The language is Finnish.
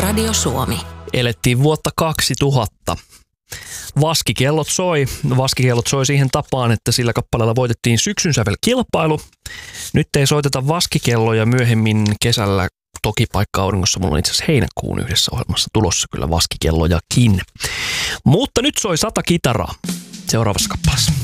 Radio Suomi. Elettiin vuotta 2000. Vaskikellot soi. Vaskikellot soi siihen tapaan, että sillä kappaleella voitettiin syksyn sävelkilpailu. Nyt ei soiteta vaskikelloja myöhemmin kesällä. Toki Paikka auringossa mulla on itse asiassa heinäkuun yhdessä ohjelmassa tulossa kyllä vaskikellojakin. Mutta nyt soi 100 kitaraa seuraavassa kappaleessa.